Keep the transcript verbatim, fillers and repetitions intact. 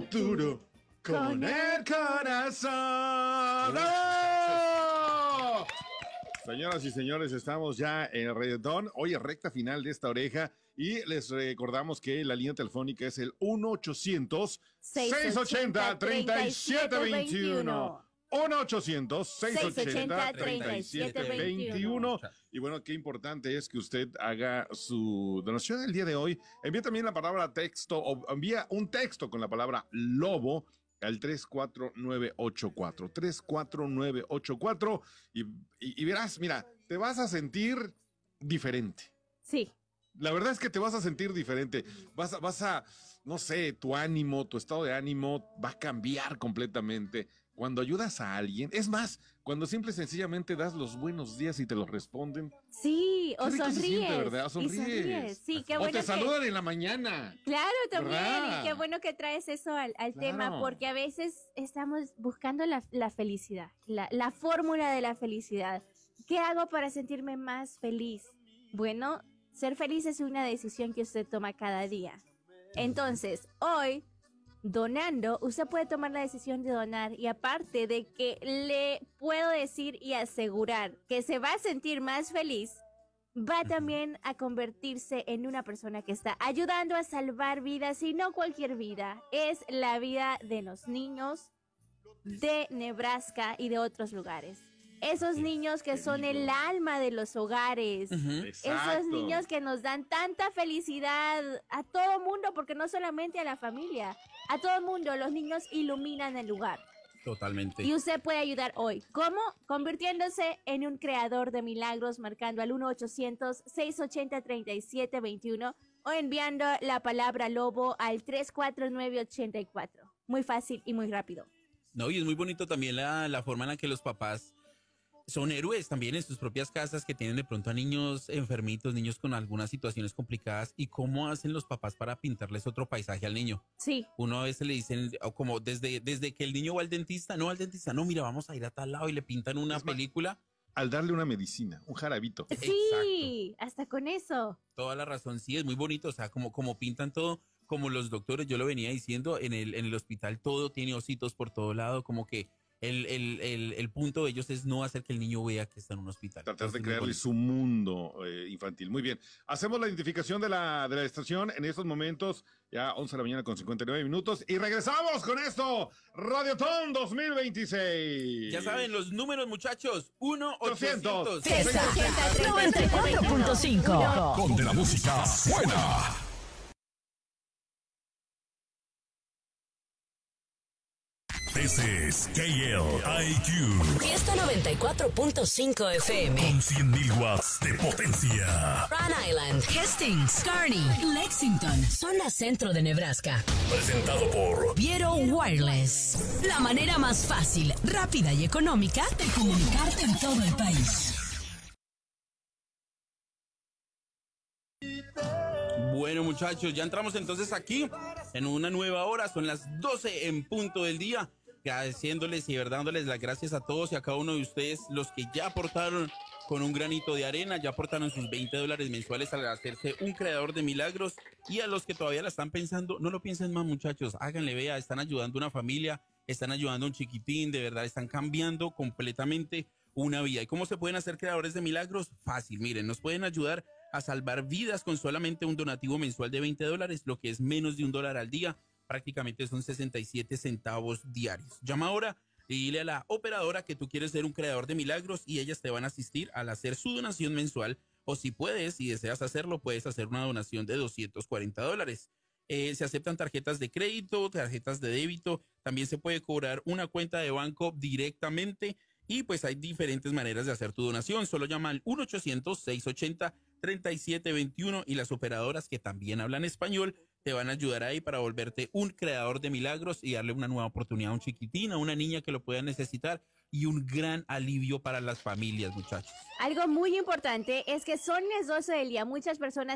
futuro con el corazón. ¡Oh! Señoras y señores, estamos ya en el reggaetón. Hoy es recta final de esta oreja y les recordamos que la línea telefónica es el uno ochocientos, seiscientos ochenta, treinta y siete veintiuno. uno ochocientos, seiscientos ochenta, treinta y siete veintiuno. Y bueno, qué importante es que usted haga su donación el día de hoy. Envía también la palabra texto o envía un texto con la palabra lobo al tres cuatro nueve ocho cuatro. tres cuatro nueve ocho cuatro y, y, y verás, mira, te vas a sentir diferente. Sí. La verdad es que te vas a sentir diferente. Vas a, vas a, no sé, tu ánimo, tu estado de ánimo va a cambiar completamente. Cuando ayudas a alguien, es más, cuando simple y sencillamente das los buenos días y te los responden. Sí, o sonríes. Siente, ¿verdad? O sonríes. sonríes. Sí, qué bueno o te que... saludan en la mañana. Claro, también. ¿Verdad? Y qué bueno que traes eso al, al Claro. tema, porque a veces estamos buscando la, la felicidad, la, la fórmula de la felicidad. ¿Qué hago para sentirme más feliz? Bueno, ser feliz es una decisión que usted toma cada día. Entonces, hoy, donando, usted puede tomar la decisión de donar y aparte de que le puedo decir y asegurar que se va a sentir más feliz, va también a convertirse en una persona que está ayudando a salvar vidas y no cualquier vida. Es la vida de los niños de Nebraska y de otros lugares. Esos niños que son el alma de los hogares. Uh-huh. Esos niños que nos dan tanta felicidad a todo mundo, porque no solamente a la familia, a todo mundo. Los niños iluminan el lugar. Totalmente. Y usted puede ayudar hoy. ¿Cómo? Convirtiéndose en un creador de milagros, marcando al uno ochocientos, seiscientos ochenta, treinta y siete veintiuno o enviando la palabra lobo al tres cuatro nueve ocho cuatro. Muy fácil y muy rápido. No, y es muy bonito también la, la forma en la que los papás son héroes también en sus propias casas, que tienen de pronto a niños enfermitos, niños con algunas situaciones complicadas, y cómo hacen los papás para pintarles otro paisaje al niño. Sí. Uno a veces le dicen, como desde, desde que el niño va al dentista, no al dentista, no, mira, vamos a ir a tal lado, y le pintan una Es más, película. Al darle una medicina, un jarabito. Sí, exacto. Hasta con eso. Toda la razón, sí, es muy bonito, o sea, como, como pintan todo, como los doctores, yo lo venía diciendo, en el, en el hospital todo tiene ositos por todo lado, como que El, el, el, el punto de ellos es no hacer que el niño vea que está en un hospital. Tratar de crearle su mundo eh, infantil. Muy bien. Hacemos la identificación de la, de la estación en estos momentos, ya once de la mañana con cincuenta y nueve minutos. Y regresamos con esto, Radiotón dos mil veintiséis. Ya saben, los números, muchachos. uno ochocientos noventa y cuatro punto cinco. Donde la música suena. This is K L I Q. Fiesta noventa y cuatro punto cinco F M. Con cien mil watts de potencia. Rhode Island, Hastings, Kearney, Lexington, zona centro de Nebraska. Presentado por Viero Wireless. La manera más fácil, rápida y económica de comunicarte en todo el país. Bueno, muchachos, ya entramos entonces aquí en una nueva hora. Son las doce en punto del día. Agradeciéndoles y dándoles las gracias a todos y a cada uno de ustedes, los que ya aportaron con un granito de arena, ya aportaron sus veinte dólares mensuales al hacerse un creador de milagros, y a los que todavía la están pensando, no lo piensen más, muchachos, háganle, vea, están ayudando a una familia, están ayudando a un chiquitín, de verdad, están cambiando completamente una vida. ¿Y cómo se pueden hacer creadores de milagros? Fácil, miren, nos pueden ayudar a salvar vidas con solamente un donativo mensual de veinte dólares, lo que es menos de un dólar al día. Prácticamente son sesenta y siete centavos diarios. Llama ahora y dile a la operadora que tú quieres ser un creador de milagros y ellas te van a asistir al hacer su donación mensual, o si puedes y deseas hacerlo, puedes hacer una donación de doscientos cuarenta dólares. Eh, se aceptan tarjetas de crédito, tarjetas de débito, también se puede cobrar una cuenta de banco directamente y pues hay diferentes maneras de hacer tu donación. Solo llama al uno ochocientos, seiscientos ochenta, treinta y siete veintiuno y las operadoras que también hablan español te van a ayudar ahí para volverte un creador de milagros y darle una nueva oportunidad a un chiquitín, a una niña que lo pueda necesitar, y un gran alivio para las familias, muchachos. Algo muy importante es que son las doce del día. Muchas personas